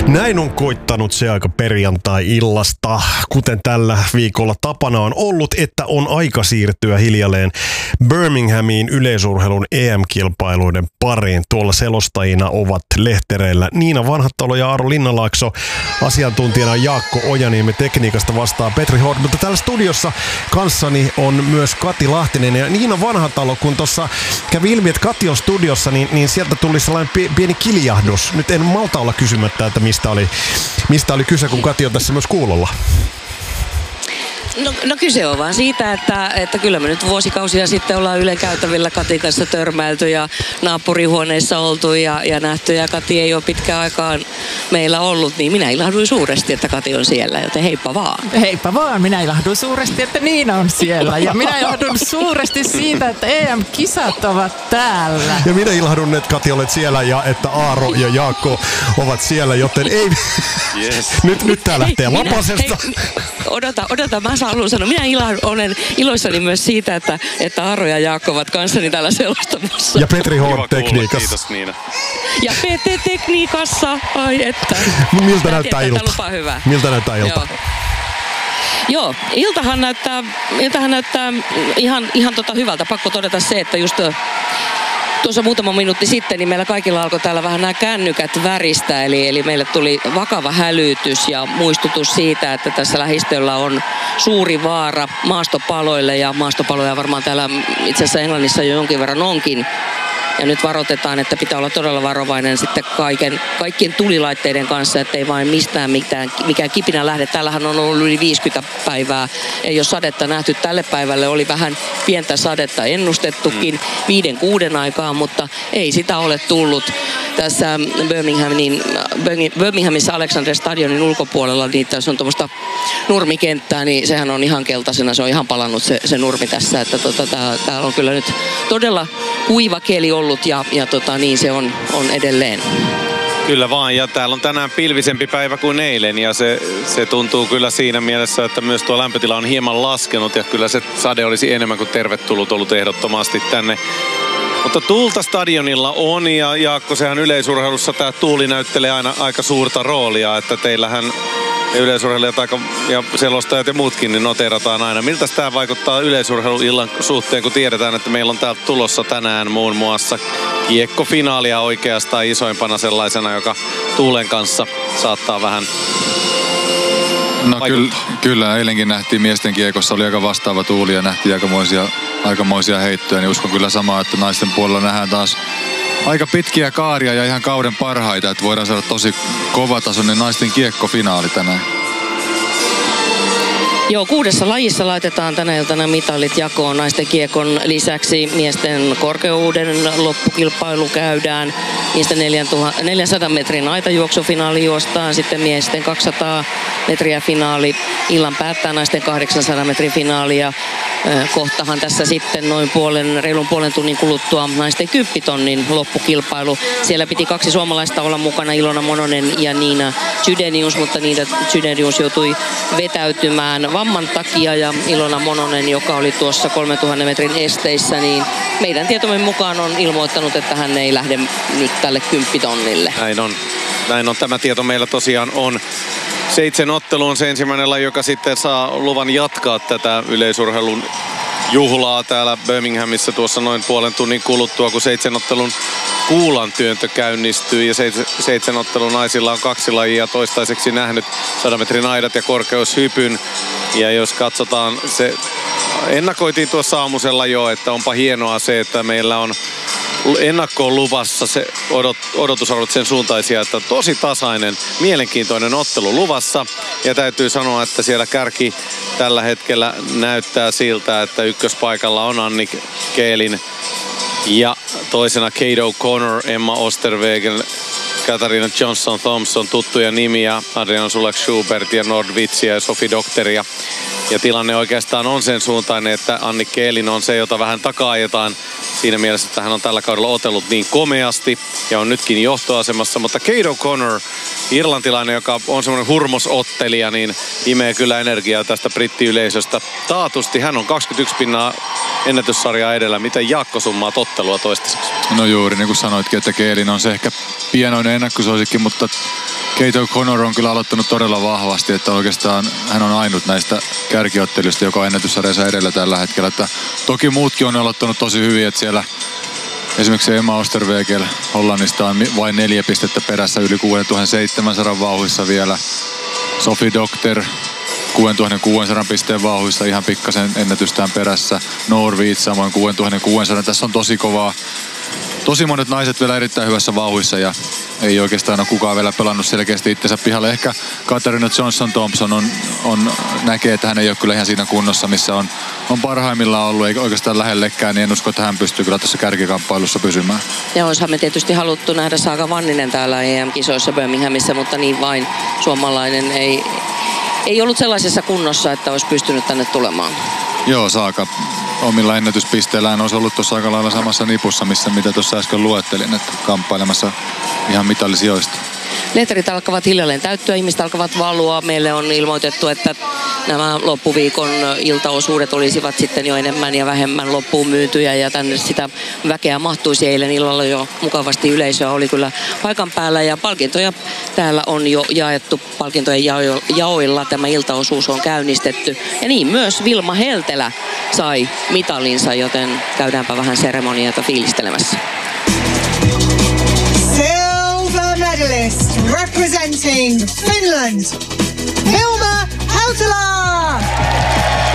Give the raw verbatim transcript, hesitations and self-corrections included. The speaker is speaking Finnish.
Näin on koittanut se aika perjantai-illasta, kuten tällä viikolla tapana on ollut, että on aika siirtyä hiljalleen Birminghamiin yleisurheilun E M-kilpailuiden pariin. Tuolla selostajina ovat lehtereillä Niina Vanhattalo ja Aaro Linnalaakso. Asiantuntijana Jaakko Ojaniemi, tekniikasta vastaa Petri Hord, mutta täällä studiossa kanssani on myös Kati Lahtinen ja Niina Vanhattalo. Kun tuossa kävi ilmi, että Kati on studiossa, niin, niin sieltä tuli sellainen pieni kiljahdus. Nyt en malta olla kysymättä, että mistä oli, mistä oli kyse, kun Kati on tässä myös kuulolla. No, no kyse on vaan siitä, että, että kyllä me nyt vuosikausia sitten ollaan Ylen käytävillä Katin kanssa törmäilty ja naapurihuoneissa oltu ja, ja nähty ja Kati ei ole pitkään aikaan meillä ollut, niin minä ilahduin suuresti, että Kati on siellä, joten heippa vaan. Heippa vaan, minä ilahduin suuresti, että Niina on siellä ja minä ilahdun suuresti siitä, että E M-kisat ovat täällä. Ja minä ilahdun, että Kati olet siellä ja että Aaro ja Jaakko ovat siellä, joten ei... Yes. nyt, nyt tää lähtee lapasesta. Hei, odota, odota, mä haluan sanoa. Minä ilah, olen iloissani myös siitä, että, että Aaro ja Jaakko ovat kanssani täällä selostamassa. Ja Petri Hord tekniikassa. Kiitos Niina. Ja P T-tekniikassa. Ai että. Miltä näyttää ilta? Lupa hyvä. Miltä näyttää ilta? Joo. Joo, iltahan näyttää, iltahan näyttää ihan, ihan tota hyvältä. Pakko todeta se, että just tuossa muutama minuutti sitten, niin meillä kaikilla alkoi täällä vähän nämä kännykät väristä, eli, eli meille tuli vakava hälytys ja muistutus siitä, että tässä lähistöllä on suuri vaara maastopaloille, ja maastopaloja varmaan täällä itse asiassa Englannissa jo jonkin verran onkin. Ja nyt varoitetaan, että pitää olla todella varovainen sitten kaiken, kaikkien tulilaitteiden kanssa, ettei vain mistään mitään, mikään kipinä lähde. Täällähän on ollut yli viisikymmentä päivää. Ei ole sadetta nähty. Tälle päivälle oli vähän pientä sadetta ennustettukin viiden kuuden aikaan, mutta ei sitä ole tullut. Tässä Birminghamin, Birminghamissa Alexander Stadionin ulkopuolella, niin tässä on tuommoista nurmikenttää, niin sehän on ihan keltaisena. Se on ihan palannut se, se nurmi tässä. Että tota, täällä on kyllä nyt todella kuiva keli ollut ja, ja tota, niin se on, on edelleen. Kyllä vaan, ja täällä on tänään pilvisempi päivä kuin eilen, ja se, se tuntuu kyllä siinä mielessä, että myös tuo lämpötila on hieman laskenut, ja kyllä se sade olisi enemmän kuin tervetullut ollut ehdottomasti tänne. Mutta tuulta stadionilla on, ja Jaakko, sehän yleisurheilussa tämä tuuli näyttelee aina aika suurta roolia, että teillähän yleisurheilijat aika, ja selostajat ja muutkin niin noterataan aina. Miltä tämä vaikuttaa yleisurheiluillan suhteen, kun tiedetään, että meillä on täältä tulossa tänään muun muassa kiekkofinaalia oikeastaan isoimpana sellaisena, joka tuulen kanssa saattaa vähän No kyllä, kyllä, eilenkin nähtiin miesten kiekossa, oli aika vastaava tuuli ja nähtiin aikamoisia, aikamoisia heittoja, niin uskon kyllä samaa, että naisten puolella nähdään taas aika pitkiä kaaria ja ihan kauden parhaita, että voidaan saada tosi kovatasoinen naisten kiekkofinaali tänään. Joo, kuudessa lajissa laitetaan tänä iltana mitalit jakoon. Naisten kiekon lisäksi miesten korkeuden loppukilpailu käydään. Miesten neljänsadan metrin aitajuoksufinaali juostaan. Sitten miesten kaksisataa metriä finaali. Illan päättää naisten kahdeksansadan metrin finaali. Ja kohtahan tässä sitten noin puolen, reilun puolen tunnin kuluttua naisten kymppitonnin loppukilpailu. Siellä piti kaksi suomalaista olla mukana, Ilona Mononen ja Niina Chydenius, mutta Niina Chydenius joutui vetäytymään vamman takia, ja Ilona Mononen, joka oli tuossa kolmentuhannen metrin esteissä, niin meidän tietomme mukaan on ilmoittanut, että hän ei lähde nyt tälle kymppitonnille. Näin on. Näin on. Tämä tieto meillä tosiaan on. Seitsemän ottelu on se ensimmäinen laji, joka sitten saa luvan jatkaa tätä yleisurheilun juhlaa täällä Birminghamissa tuossa noin puolen tunnin kuluttua, kun seitsemän ottelun kuulan työntö käynnistyy, ja seitsemän ottelun naisilla on kaksi lajia toistaiseksi nähnyt, sadan metrin aidat ja korkeushypyn. Ja jos katsotaan, se ennakoitiin tuossa aamusella jo, että onpa hienoa se, että meillä on ennakkoon luvassa se odot, odotusarvot sen suuntaisia, että tosi tasainen, mielenkiintoinen ottelu luvassa. Ja täytyy sanoa, että siellä kärki tällä hetkellä näyttää siltä, että ykköspaikalla on Anni Keelin ja toisena Kate O'Connor, Emma Osterwegen, Katarina Johnson Thompson, tuttuja nimiä, Adrian Sulak-Schubert ja Nordvitsia ja Sophie Dokteria. Ja tilanne oikeastaan on sen suuntainen, että Anni Keelin on se, jota vähän takaa-ajetaan siinä mielessä, että hän on tällä kaudella otellut niin komeasti ja on nytkin johtoasemassa. Mutta Kate O'Connor, irlantilainen, joka on semmoinen hurmosottelija, niin imee kyllä energiaa tästä brittiyleisöstä taatusti. Hän on kaksikymmentäyksi pinnaa ennätyssarjaa edellä. Miten Jaakko summaa ottelua toistaiseksi? No juuri niin kuin sanoitkin, että Keelin on se ehkä pienoinen ennakkosuosikki, mutta Kate O'Connor on kyllä aloittanut todella vahvasti, että oikeastaan hän on ainut näistä kärkiottelijoista, joka on ennätyssarjassa edellä tällä hetkellä. Että toki muutkin on aloittanut tosi hyvin, että siellä esimerkiksi Emma Oosterwegel Hollannista on vain neljä pistettä perässä yli kuusituhattaseitsemänsataa vauhdissa vielä. Sophie Doctor kuusituhattakuusisataa pisteen vauhdissa ihan pikkasen ennätystään perässä. Norwich samoin kuusituhattakuusisataa. Tässä on tosi kovaa. Tosi monet naiset vielä erittäin hyvässä vauhdissa ja ei oikeastaan ole kukaan vielä pelannut selkeästi itsensä pihalle. Ehkä Katarina Johnson-Thompson on, on, näkee, että hän ei ole kyllä ihan siinä kunnossa, missä on, on parhaimmillaan ollut, eikä oikeastaan lähellekään, niin en usko, että hän pystyy kyllä tässä kärkikamppailussa pysymään. Ja olisihan me tietysti haluttu nähdä Saga Vanninen täällä E M-kisoissa Birminghamissa, mutta niin vain suomalainen ei, ei ollut sellaisessa kunnossa, että olisi pystynyt tänne tulemaan. Joo, Saaka omilla ennätyspisteillään olisi ollut tuossa aika lailla samassa nipussa, missä mitä tuossa äsken luettelin, että kamppailemassa ihan mitallisijoista. Lehterit alkavat hiljalleen täyttyä, ihmiset alkavat valua. Meille on ilmoitettu, että nämä loppuviikon iltaosuudet olisivat sitten jo enemmän ja vähemmän loppuun myytyjä ja tänne sitä väkeä mahtuisi. Eilen illalla jo mukavasti yleisöä oli kyllä paikan päällä ja palkintoja täällä on jo jaettu. Palkintojen jaoilla tämä iltaosuus on käynnistetty ja niin myös Vilma Heltelä sai mitalinsa, joten käydäänpä vähän seremoniata fiilistelemässä. Medalist representing Finland, Vilma Heltelä!